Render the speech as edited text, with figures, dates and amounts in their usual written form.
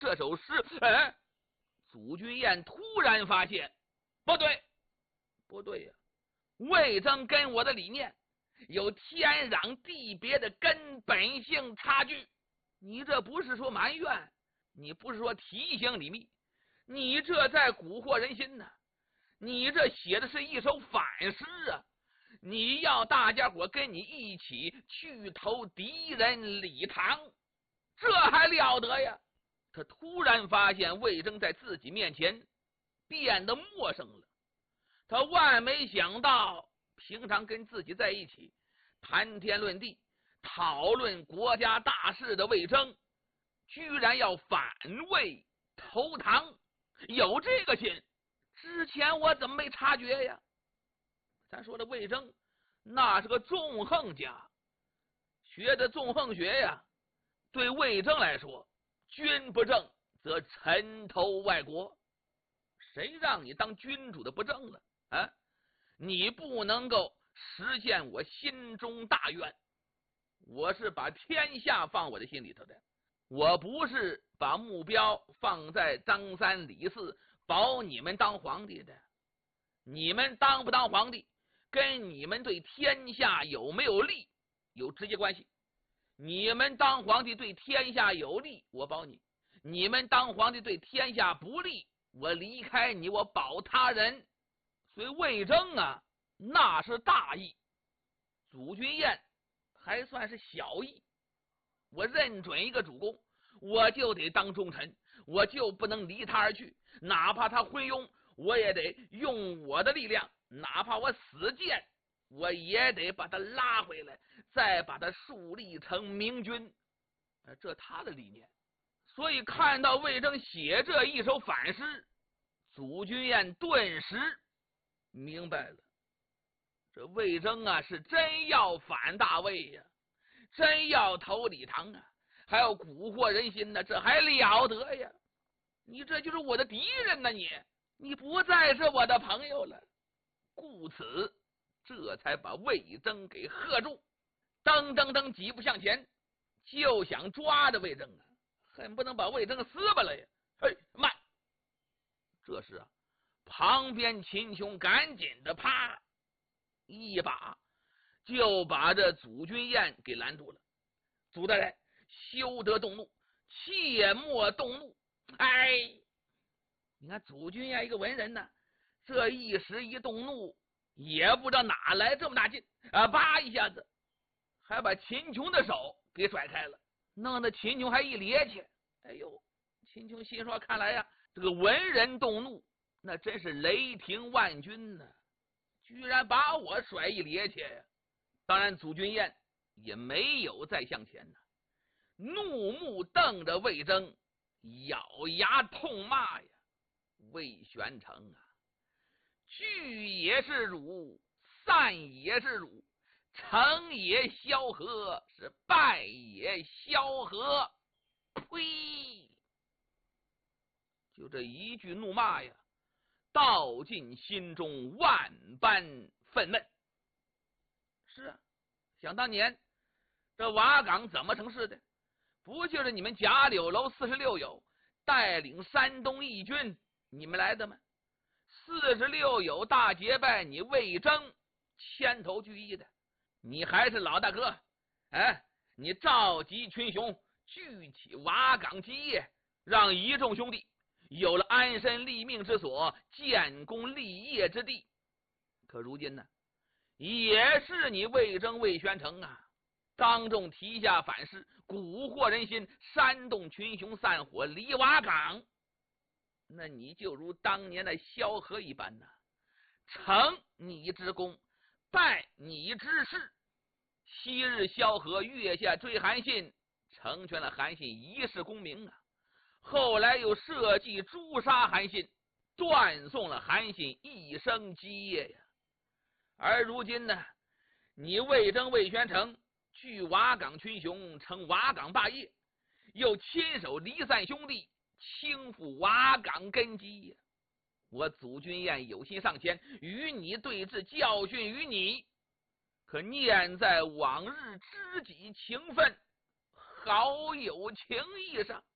这首诗。祖君彦突然发现，不对呀，魏征跟我的理念有天壤地别的根本性差距。你这不是说埋怨，你不是说提醒李密，你这在蛊惑人心呢。你这写的是一首反诗啊！你要大家伙跟你一起去投敌人李唐，这还了得呀！他突然发现魏征在自己面前变得陌生了。他万没想到，平常跟自己在一起谈天论地讨论国家大事的魏征，居然要反魏投唐，有这个心，之前我怎么没察觉呀？咱说的魏征那是个纵横家，学的纵横学呀。对魏征来说，君不正则臣投外国，谁让你当君主的不正了啊？你不能够实现我心中大愿。我是把天下放我的心里头的，我不是把目标放在张三李四保你们当皇帝的。你们当不当皇帝跟你们对天下有没有利有直接关系。你们当皇帝对天下有利，我保你；你们当皇帝对天下不利，我离开你，我保他人。所以魏征啊，那是大义；祖君彦还算是小义。我认准一个主公，我就得当忠臣，我就不能离他而去，哪怕他昏庸，我也得用我的力量，哪怕我死谏，我也得把他拉回来，再把他树立成明君。这他的理念。所以看到魏征写这一首反诗，祖君彦顿时明白了，这魏征啊是真要反大魏呀，真要投李唐啊，还要蛊惑人心呢，这还了得呀！你这就是我的敌人呢，你不再是我的朋友了。故此这才把魏征给喝住，噔噔噔几步向前，就想抓着魏征啊，恨不能把魏征撕巴了呀！嘿，慢！这时啊，旁边秦琼赶紧的啪一把就把这祖君彦给拦住了。祖大人，休得动怒，切莫动怒。你看祖君彦一个文人呢，这一时一动怒，也不知道哪来这么大劲啊！叭一下子，还把秦琼的手给甩开了，弄得秦琼还一趔趄。哎呦，秦琼心说，看来呀，这个文人动怒，那真是雷霆万钧呢，居然把我甩一趔趄呀！当然，祖君彦也没有再向前呢，怒目瞪着魏征，咬牙痛骂呀：“魏玄成啊，聚也是辱，散也是辱，成也萧何，是败也萧何。”呸！就这一句怒骂呀，道尽心中万般愤懑。是啊，想当年这瓦岗怎么成事的？不就是你们贾柳楼46友带领山东义军你们来的吗？46友大结拜，你魏征牵头聚义的，你还是老大哥。你召集群雄，聚起瓦岗基业，让一众兄弟有了安身立命之所，建功立业之地。可如今呢，也是你魏征魏玄成啊，当众提下反诗，蛊惑人心，煽动群雄散伙，离瓦岗。那你就如当年的萧何一般呢，成你之功，败你之事。昔日萧何月下追韩信，成全了韩信一世功名啊，后来又设计诛杀韩信，断送了韩信一生基业呀。而如今呢，你魏征魏玄成聚瓦岗群雄，成瓦岗霸业，又亲手离散兄弟，倾覆瓦岗根基呀！我祖君彦有心上前与你对峙，教训于你，可念在往日知己情分，好友情谊上，